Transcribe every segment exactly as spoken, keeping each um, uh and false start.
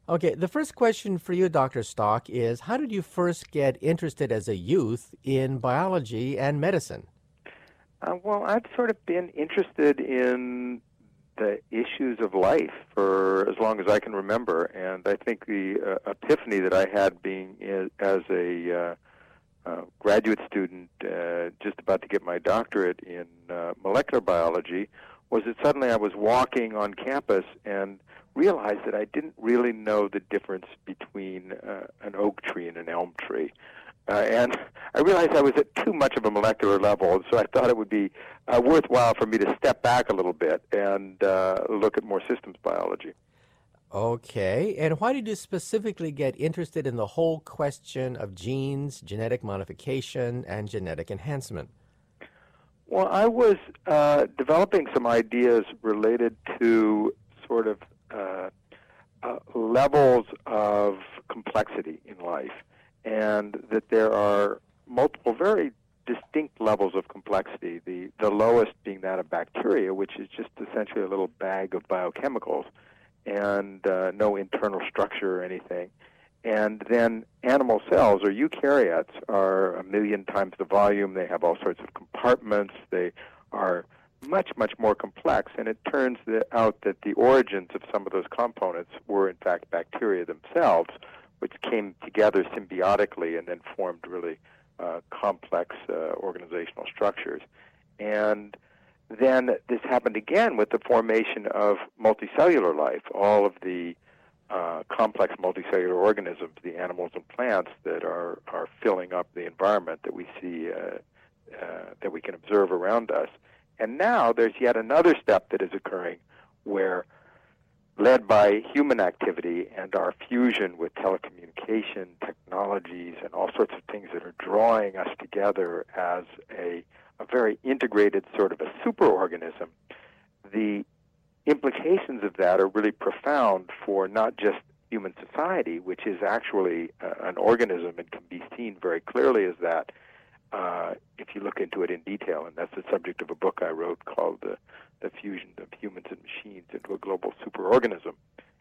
Okay, the first question for you, Doctor Stock, is how did you first get interested as a youth in biology and medicine? Uh, well, I've sort of been interested in the issues of life for as long as I can remember, and I think the uh, epiphany that I had being i as a uh, uh, graduate student, uh, just about to get my doctorate in uh, molecular biology, was that suddenly I was walking on campus and realized that I didn't really know the difference between uh, an oak tree and an elm tree. Uh, and I realized I was at too much of a molecular level, and so I thought it would be uh, worthwhile for me to step back a little bit and uh, look at more systems biology. Okay, and why did you specifically get interested in the whole question of genes, genetic modification, and genetic enhancement? Well, I was uh, developing some ideas related to sort of uh, uh, levels of complexity in life, and that there are multiple very distinct levels of complexity, the, the lowest being that of bacteria, which is just essentially a little bag of biochemicals and uh, no internal structure or anything. And then animal cells, or eukaryotes, are a million times the volume. They have all sorts of compartments. They are much, much more complex. And it turns out that the origins of some of those components were, in fact, bacteria themselves, which came together symbiotically and then formed really uh, complex uh, organizational structures. And then this happened again with the formation of multicellular life, all of the uh, complex multicellular organisms, the animals and plants that are, are filling up the environment that we see, uh, uh, that we can observe around us. And now there's yet another step that is occurring where, led by human activity and our fusion with telecommunication technologies and all sorts of things that are drawing us together as a, a very integrated sort of a superorganism, the implications of that are really profound for not just human society, which is actually uh, an organism and can be seen very clearly as that uh, if you look into it in detail. And that's the subject of a book I wrote called uh, The Fusion of Humans and Machines into a Global Superorganism.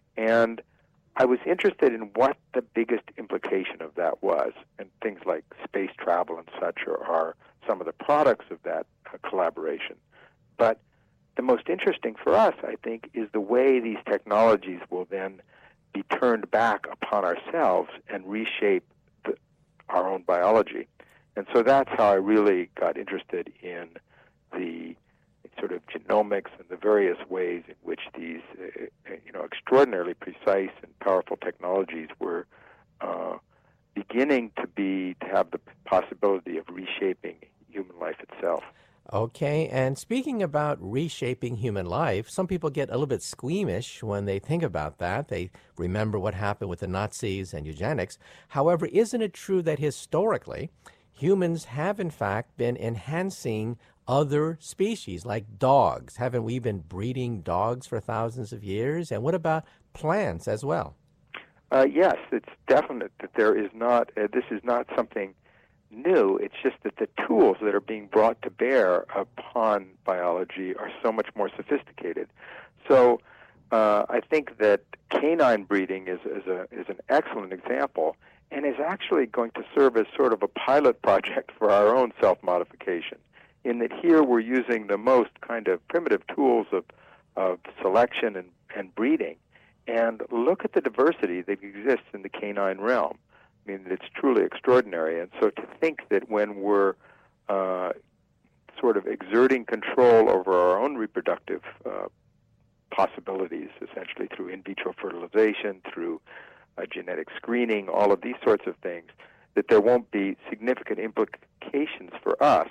And I was interested in what the biggest implication of that was. And things like space travel and such are, are some of the products of that uh, collaboration. But the most interesting for us, I think, is the way these technologies will then be turned back upon ourselves and reshape the, our own biology. And so that's how I really got interested in the sort of genomics and the various ways in which these, uh, you know, extraordinarily precise and powerful technologies were uh, beginning to be to have the possibility of reshaping human life itself. Okay, and speaking about reshaping human life, some people get a little bit squeamish when they think about that. They remember what happened with the Nazis and eugenics. However, isn't it true that historically, humans have in fact been enhancing other species like dogs? Haven't we been breeding dogs for thousands of years? And what about plants as well? Uh, yes, it's definite that there is not, uh, this is not something new. It's just that the tools that are being brought to bear upon biology are so much more sophisticated. So uh, I think that canine breeding is, is, a, is an excellent example and is actually going to serve as sort of a pilot project for our own self-modification, in that here we're using the most kind of primitive tools of, of selection and, and breeding. And look at the diversity that exists in the canine realm. I mean, it's truly extraordinary. And so to think that when we're uh, sort of exerting control over our own reproductive uh, possibilities, essentially through in vitro fertilization, through uh, genetic screening, all of these sorts of things, that there won't be significant implications for us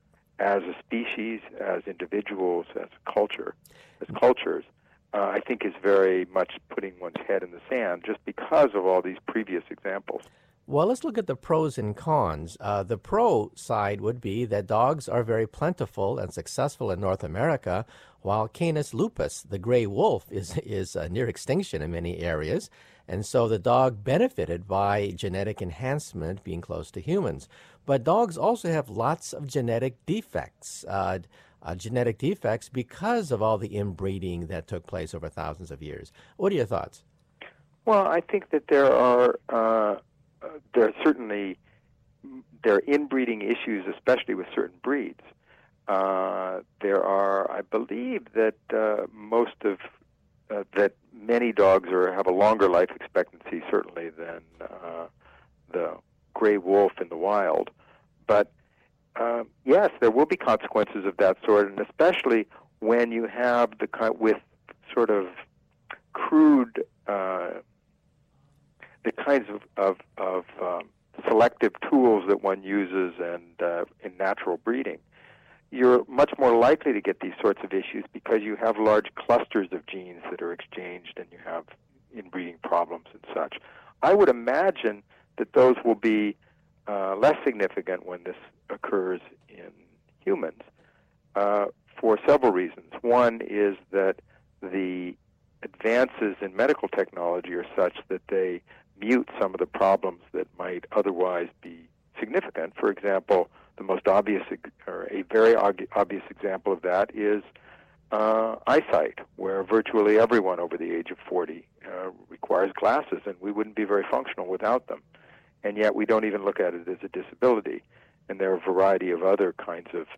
as a species, as individuals, as a culture, as cultures, uh, I think is very much putting one's head in the sand just because of all these previous examples. Well, let's look at the pros and cons. Uh, the pro side would be that dogs are very plentiful and successful in North America, while Canis lupus, the gray wolf, is, is uh, near extinction in many areas. And so the dog benefited by genetic enhancement being close to humans. But dogs also have lots of genetic defects, uh, uh, genetic defects because of all the inbreeding that took place over thousands of years. What are your thoughts? Well, I think that there are uh, uh, there are certainly there are inbreeding issues, especially with certain breeds. Uh, there are, I believe, that uh, most of uh, that many dogs are have a longer life expectancy, certainly than uh, the gray wolf in the wild. But uh, yes, there will be consequences of that sort, and especially when you have the kind with sort of crude uh, the kinds of of, of um, selective tools that one uses and uh, in natural breeding. You're much more likely to get these sorts of issues because you have large clusters of genes that are exchanged and you have inbreeding problems and such. I would imagine that those will be uh, less significant when this occurs in humans uh, for several reasons. One is that the advances in medical technology are such that they mute some of the problems that might otherwise be significant. For example, the most obvious, or a very obvious example of that is uh, eyesight, where virtually everyone over the age of forty uh, requires glasses, and we wouldn't be very functional without them. And yet we don't even look at it as a disability. And there are a variety of other kinds of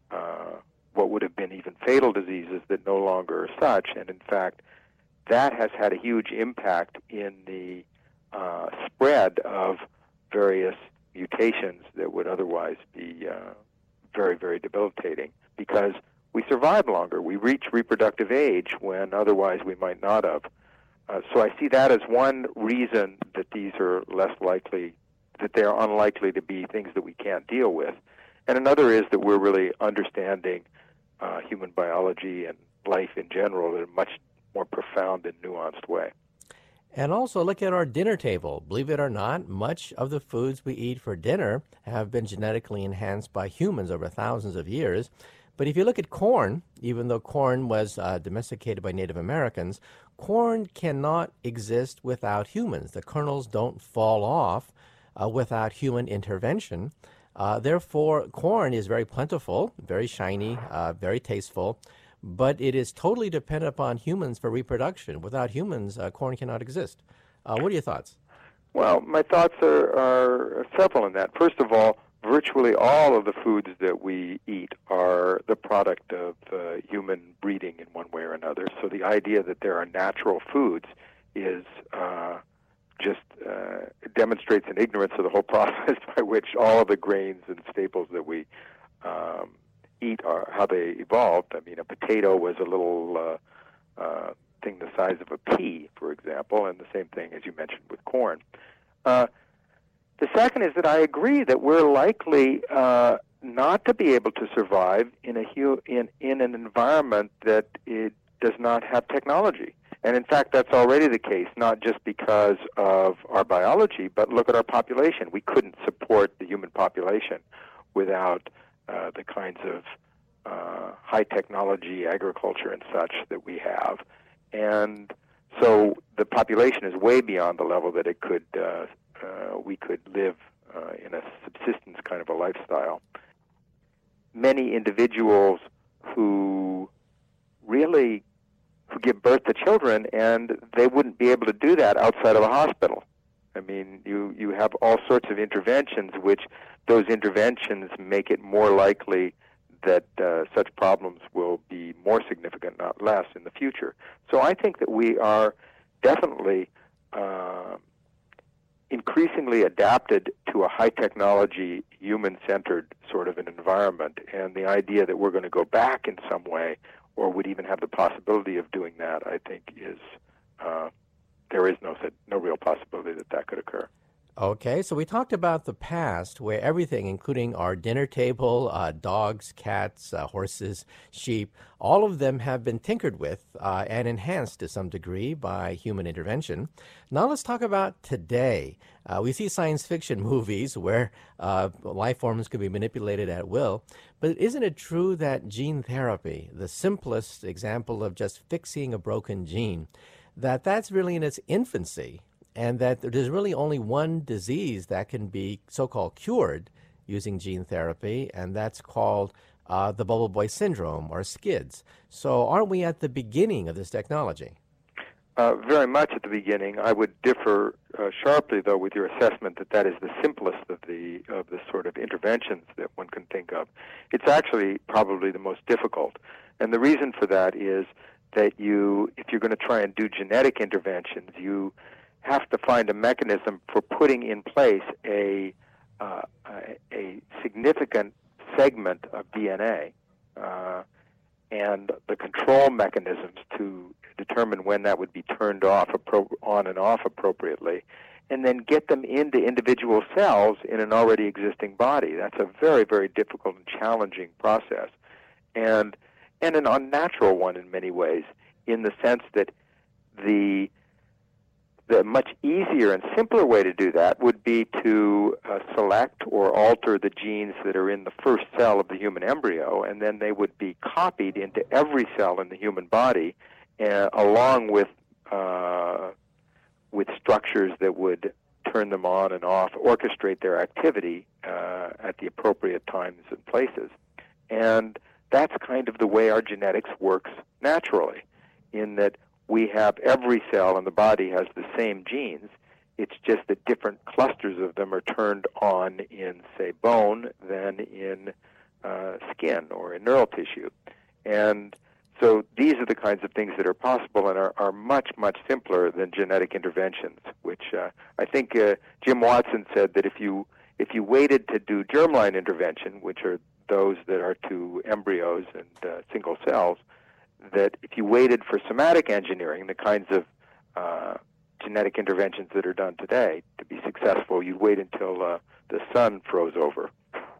uh, what would have been even fatal diseases that no longer are such. And in fact, that has had a huge impact in the uh, spread of various mutations that would otherwise be uh, very, very debilitating because we survive longer. We reach reproductive age when otherwise we might not have. Uh, so I see that as one reason that these are less likely, that they are unlikely to be things that we can't deal with. And another is that we're really understanding uh, human biology and life in general in a much more profound and nuanced way. And also look at our dinner table. Believe it or not, much of the foods we eat for dinner have been genetically enhanced by humans over thousands of years. But if you look at corn, even though corn was uh, domesticated by Native Americans, corn cannot exist without humans. The kernels don't fall off uh, without human intervention. Uh, therefore, corn is very plentiful, very shiny, uh, very tasteful, but it is totally dependent upon humans for reproduction. Without humans, uh, corn cannot exist. Uh, what are your thoughts? Well, my thoughts are, are several in that. First of all, virtually all of the foods that we eat are the product of uh, human breeding in one way or another. So the idea that there are natural foods is uh, just uh, demonstrates an ignorance of the whole process by which all of the grains and staples that we um, eat are how they evolved. I mean, a potato was a little uh, uh, thing the size of a pea, for example, and the same thing as you mentioned with corn. Uh, the second is that I agree that we're likely uh, not to be able to survive in a hu- in in an environment that it does not have technology. And in fact, that's already the case, not just because of our biology, but look at our population. We couldn't support the human population without uh, the kinds of uh, high technology agriculture and such that we have. And so the population is way beyond the level that it could uh, uh, we could live uh, in a subsistence kind of a lifestyle. Many individuals who really who give birth to children, and they wouldn't be able to do that outside of a hospital. I mean, you, you have all sorts of interventions, which those interventions make it more likely that uh, such problems will be more significant, not less, in the future. So I think that we are definitely uh, increasingly adapted to a high-technology, human-centered sort of an environment, and the idea that we're going to go back in some way or would even have the possibility of doing that, I think is, uh, there is no no real possibility that that could occur. Okay, so we talked about the past where everything, including our dinner table, uh, dogs, cats, uh, horses, sheep, all of them have been tinkered with uh, and enhanced to some degree by human intervention. Now let's talk about today. Uh, we see science fiction movies where uh, life forms can be manipulated at will, but isn't it true that gene therapy, the simplest example of just fixing a broken gene, that that's really in its infancy? And that there's really only one disease that can be so-called cured using gene therapy, and that's called uh, the bubble boy syndrome, or SCIDS. So aren't we at the beginning of this technology? uh, very much at the beginning. I would differ uh, sharply, though, with your assessment that that is the simplest of the of the sort of interventions that one can think of. It's actually probably the most difficult, and the reason for that is that you, if you're going to try and do genetic interventions, you have to find a mechanism for putting in place a uh, a, a significant segment of D N A uh, and the control mechanisms to determine when that would be turned off, appro- on and off appropriately, and then get them into individual cells in an already existing body. That's a very, very difficult and challenging process, and and an unnatural one in many ways, in the sense that the the much easier and simpler way to do that would be to uh, select or alter the genes that are in the first cell of the human embryo, and then they would be copied into every cell in the human body, uh, along with uh, with structures that would turn them on and off, orchestrate their activity uh, at the appropriate times and places. And that's kind of the way our genetics works naturally, in that we have every cell in the body has the same genes. It's just that different clusters of them are turned on in, say, bone than in uh, skin or in neural tissue. And so these are the kinds of things that are possible and are, are much, much simpler than genetic interventions, which uh, I think uh, Jim Watson said that if you if you waited to do germline intervention, which are those that are to embryos and uh, single cells, that if you waited for somatic engineering, the kinds of uh, genetic interventions that are done today, to be successful, you'd wait until uh, the sun froze over.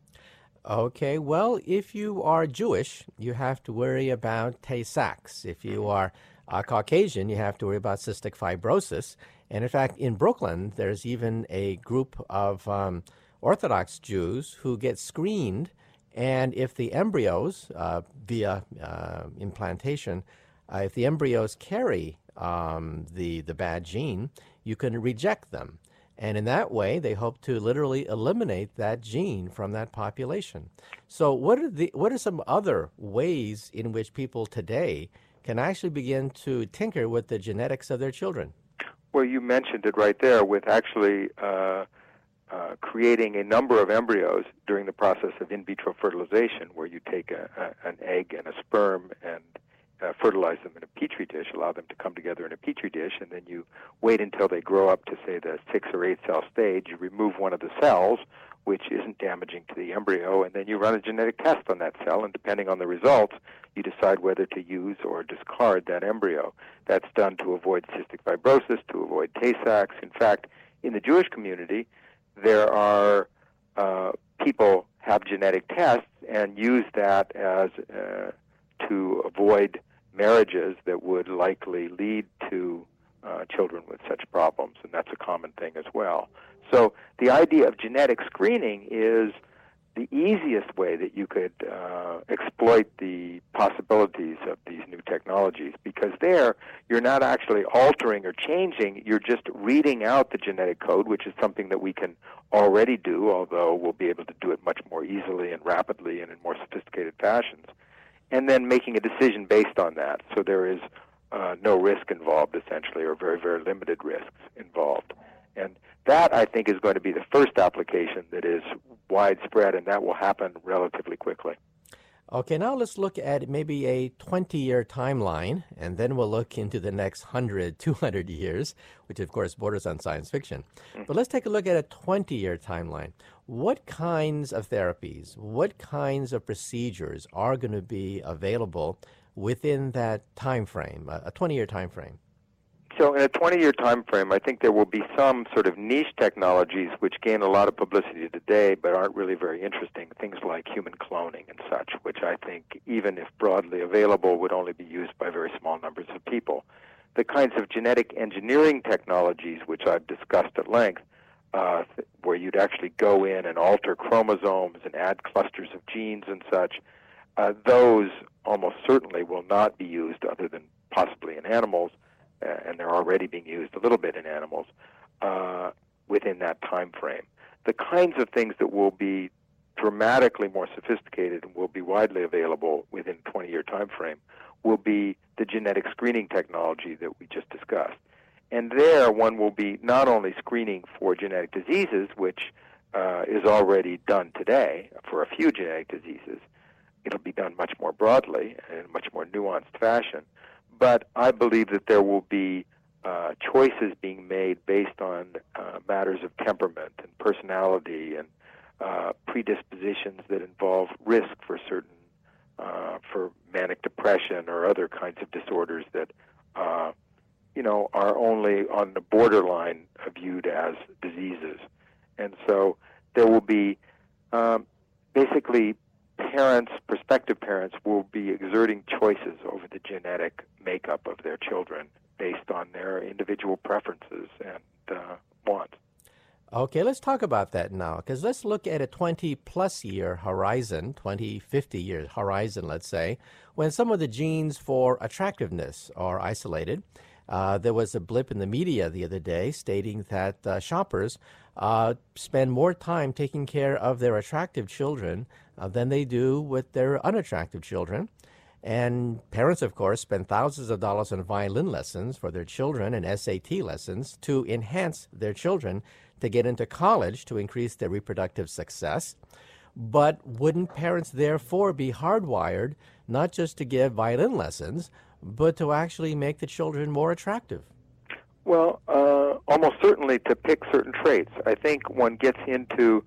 Okay, well, if you are Jewish, you have to worry about Tay-Sachs. If you are uh, Caucasian, you have to worry about cystic fibrosis. And in fact, in Brooklyn, there's even a group of um, Orthodox Jews who get screened, and if the embryos, uh, via uh, implantation, uh, if the embryos carry um, the, the bad gene, you can reject them. And in that way, they hope to literally eliminate that gene from that population. So what are the what are some other ways in which people today can actually begin to tinker with the genetics of their children? Well, you mentioned it right there with actually uh, uh, creating a number of embryos during the process of in vitro fertilization, where you take a, a, an egg and a sperm and Uh, fertilize them in a petri dish, allow them to come together in a petri dish, and then you wait until they grow up to, say, the six or eight cell stage. You remove one of the cells, which isn't damaging to the embryo, and then you run a genetic test on that cell, and depending on the results, you decide whether to use or discard that embryo. That's done to avoid cystic fibrosis, to avoid Tay-Sachs. In fact, in the Jewish community, there are uh, people have genetic tests and use that as uh, to avoid marriages that would likely lead to uh, children with such problems, and that's a common thing as well. So the idea of genetic screening is the easiest way that you could uh, exploit the possibilities of these new technologies, because there you're not actually altering or changing, you're just reading out the genetic code, which is something that we can already do, although we'll be able to do it much more easily and rapidly and in more sophisticated fashions, and then making a decision based on that. So there is uh, no risk involved, essentially, or very, very limited risks involved. And that, I think, is going to be the first application that is widespread, and that will happen relatively quickly. Okay, now let's look at maybe a twenty-year timeline, and then we'll look into the next one hundred, two hundred years, which, of course, borders on science fiction. Mm-hmm. But let's take a look at a twenty-year timeline. What kinds of therapies, what kinds of procedures are going to be available within that time frame, a twenty-year time frame? So in a twenty-year time frame, I think there will be some sort of niche technologies which gain a lot of publicity today but aren't really very interesting, things like human cloning and such, which I think, even if broadly available, would only be used by very small numbers of people. The kinds of genetic engineering technologies, which I've discussed at length, uh, where you'd actually go in and alter chromosomes and add clusters of genes and such, uh, those almost certainly will not be used other than possibly in animals, uh, and they're already being used a little bit in animals, uh, within that time frame. The kinds of things that will be dramatically more sophisticated and will be widely available within a twenty-year time frame, will be the genetic screening technology that we just discussed. And there, one will be not only screening for genetic diseases, which uh, is already done today for a few genetic diseases. It'll be done much more broadly and in a much more nuanced fashion. But I believe that there will be uh, choices being made based on uh, matters of temperament and personality and uh, predispositions that involve risk for certain, uh, for manic depression or other kinds of disorders that, uh, you know, are only on the borderline viewed as diseases. And so there will be um, basically parents, prospective parents, will be exerting choices over the genetic makeup of their children based on their individual preferences and uh, wants. Okay, let's talk about that now, because let's look at a twenty-plus year horizon, twenty, fifty year horizon, let's say, when some of the genes for attractiveness are isolated. Uh, there was a blip in the media the other day stating that uh, shoppers uh, spend more time taking care of their attractive children uh, than they do with their unattractive children. And parents, of course, spend thousands of dollars on violin lessons for their children and S A T lessons to enhance their children to get into college to increase their reproductive success. But wouldn't parents therefore be hardwired not just to give violin lessons, but to actually make the children more attractive? Well, uh, almost certainly to pick certain traits. I think one gets into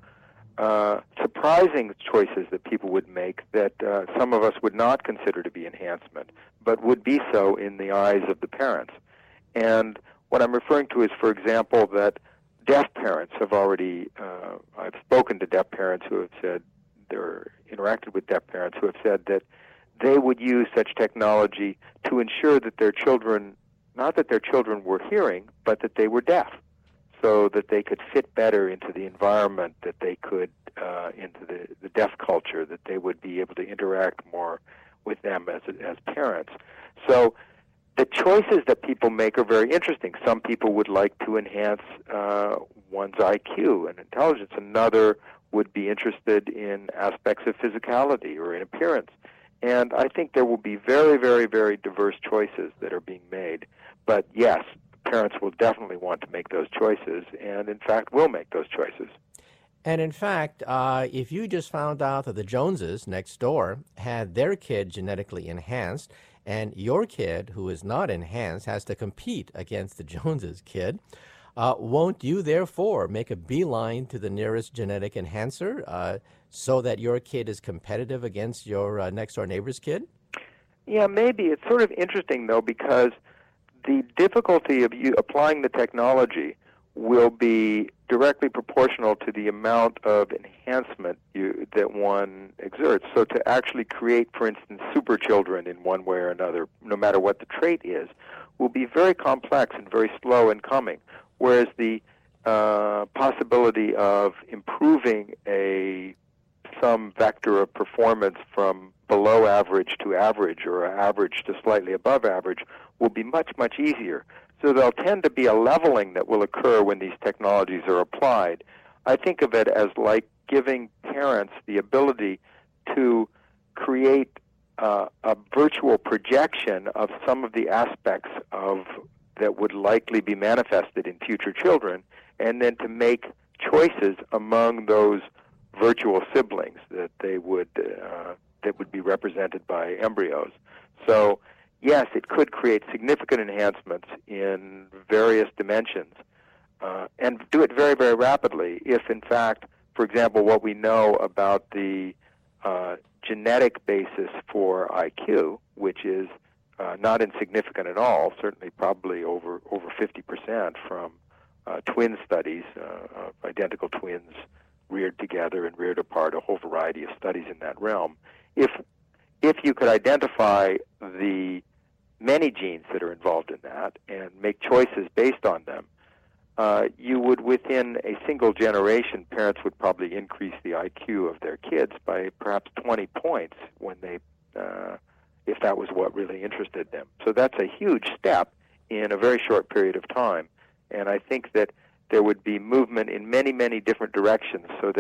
uh, surprising choices that people would make that uh, some of us would not consider to be enhancement, but would be so in the eyes of the parents. And what I'm referring to is, for example, that deaf parents have already, uh, I've spoken to deaf parents who have said, they're interacted with deaf parents who have said that they would use such technology to ensure that their children, not that their children were hearing, but that they were deaf, so that they could fit better into the environment, that they could, uh, into the, the deaf culture, that they would be able to interact more with them as, as parents. So the choices that people make are very interesting. Some people would like to enhance uh, one's I Q and intelligence. Another would be interested in aspects of physicality or in appearance. And I think there will be very, very, very diverse choices that are being made. But yes, parents will definitely want to make those choices and, in fact, will make those choices. And in fact, uh, if you just found out that the Joneses next door had their kid genetically enhanced, and your kid, who is not enhanced, has to compete against the Joneses kid, uh, won't you therefore make a beeline to the nearest genetic enhancer uh, so that your kid is competitive against your uh, next-door neighbor's kid? Yeah, maybe. It's sort of interesting, though, because the difficulty of you applying the technology will be directly proportional to the amount of enhancement you, that one exerts. So to actually create, for instance, super children in one way or another, no matter what the trait is, will be very complex and very slow in coming, whereas the uh, possibility of improving a some vector of performance from below average to average or average to slightly above average will be much, much easier. So there'll tend to be a leveling that will occur when these technologies are applied. I think of it as like giving parents the ability to create uh, a virtual projection of some of the aspects of that would likely be manifested in future children, and then to make choices among those virtual siblings that they would uh, that would be represented by embryos. So yes, it could create significant enhancements in various dimensions uh, and do it very, very rapidly if, in fact, for example, what we know about the uh, genetic basis for I Q, which is uh, not insignificant at all, certainly probably over, over fifty percent from uh, twin studies uh, of identical twins reared together and reared apart, a whole variety of studies in that realm. If if you could identify the many genes that are involved in that and make choices based on them, uh, you would, within a single generation, parents would probably increase the I Q of their kids by perhaps twenty points when they, uh, if that was what really interested them. So that's a huge step in a very short period of time. And I think that there would be movement in many, many different directions so that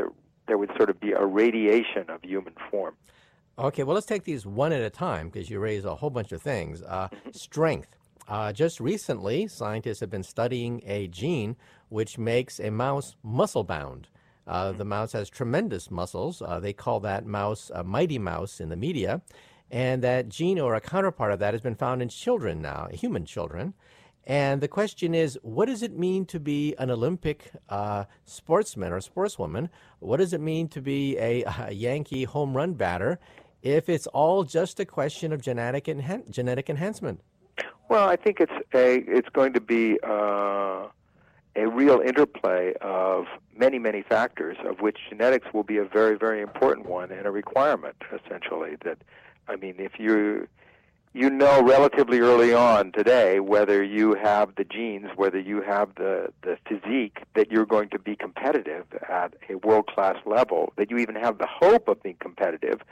there would sort of be a radiation of human form. Okay, well, let's take these one at a time because you raise a whole bunch of things. Uh, strength. Uh, just recently, scientists have been studying a gene which makes a mouse muscle-bound. Uh, the mouse has tremendous muscles. Uh, they call that mouse a mighty mouse in the media. And that gene or a counterpart of that has been found in children now, human children. And the question is, what does it mean to be an Olympic uh, sportsman or sportswoman? What does it mean to be a, a Yankee home run batter if it's all just a question of genetic enhan- genetic enhancement? Well, I think it's a it's going to be uh, a real interplay of many, many factors, of which genetics will be a very, very important one and a requirement, essentially. That, I mean, if you you know relatively early on today whether you have the genes, whether you have the, the physique, that you're going to be competitive at a world-class level, that you even have the hope of being competitive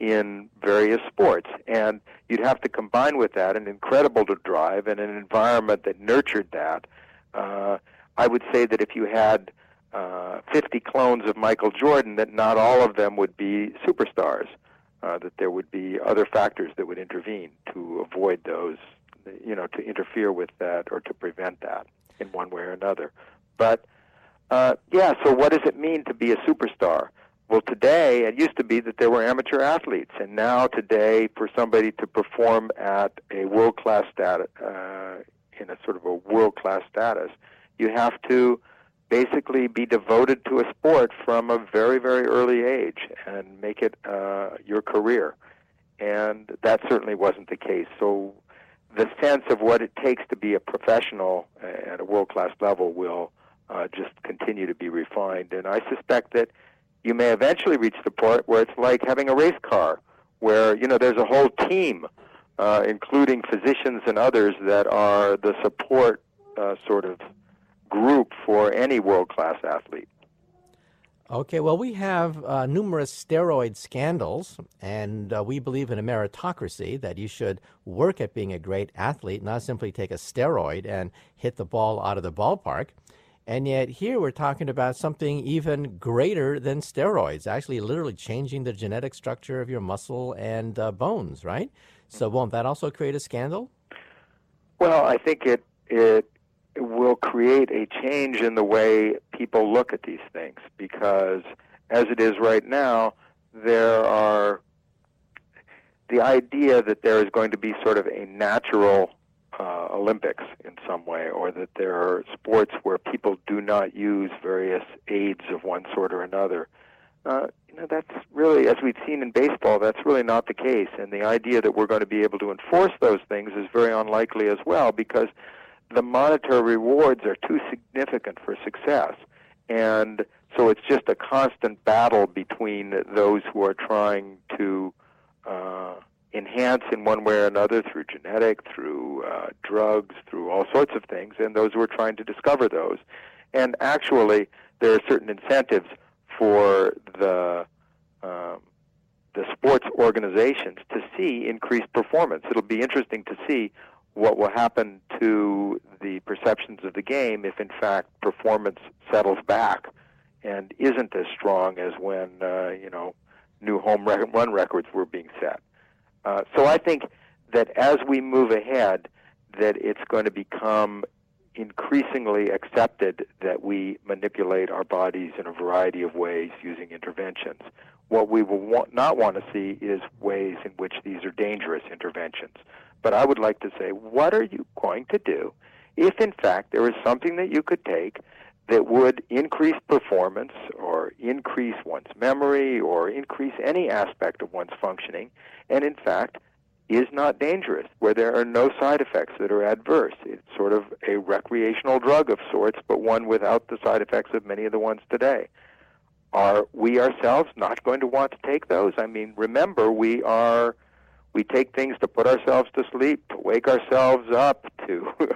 in various sports. And you'd have to combine with that an incredible drive and an environment that nurtured that. Uh, I would say that if you had uh, fifty clones of Michael Jordan, that not all of them would be superstars, uh, that there would be other factors that would intervene to avoid those, you know, to interfere with that or to prevent that in one way or another. But, uh, yeah, so what does it mean to be a superstar? Well, today, it used to be that there were amateur athletes, and now today, for somebody to perform at a world-class status, uh, in a sort of a world-class status, you have to basically be devoted to a sport from a very, very early age and make it uh, your career. And that certainly wasn't the case. So the sense of what it takes to be a professional at a world-class level will uh, just continue to be refined. And I suspect that you may eventually reach the point where it's like having a race car, where, you know, there's a whole team, uh, including physicians and others, that are the support uh, sort of group for any world-class athlete. Okay, well, we have uh, numerous steroid scandals, and uh, we believe in a meritocracy, that you should work at being a great athlete, not simply take a steroid and hit the ball out of the ballpark. And yet here we're talking about something even greater than steroids, actually literally changing the genetic structure of your muscle and uh, bones, right? So won't that also create a scandal? Well, I think it it will create a change in the way people look at these things, because as it is right now, there are the idea that there is going to be sort of a natural Uh, Olympics in some way, or that there are sports where people do not use various aids of one sort or another. Uh, you know, that's really, as we've seen in baseball, that's really not the case. And the idea that we're going to be able to enforce those things is very unlikely as well, because the monetary rewards are too significant for success. And so it's just a constant battle between those who are trying to uh, enhance in one way or another through genetic, through uh, drugs, through all sorts of things, and those who are trying to discover those. And actually, there are certain incentives for the um, the sports organizations to see increased performance. It'll be interesting to see what will happen to the perceptions of the game if, in fact, performance settles back and isn't as strong as when, uh, you know, new home run records were being set. Uh, so I think that as we move ahead, that it's going to become increasingly accepted that we manipulate our bodies in a variety of ways using interventions. What we will want, not want to see is ways in which these are dangerous interventions. But I would like to say, what are you going to do if, in fact, there is something that you could take that would increase performance or increase one's memory or increase any aspect of one's functioning, and in fact is not dangerous, where there are no side effects that are adverse? It's sort of a recreational drug of sorts, but one without the side effects of many of the ones today. Are we ourselves not going to want to take those? I mean, remember, we are we take things to put ourselves to sleep, to wake ourselves up, to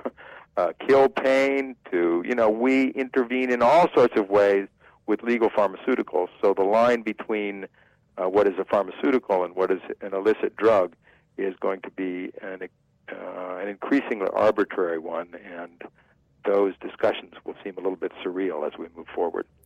uh, kill pain, to, you know, we intervene in all sorts of ways with legal pharmaceuticals. So the line between uh, what is a pharmaceutical and what is an illicit drug is going to be an, uh, an increasingly arbitrary one, and those discussions will seem a little bit surreal as we move forward.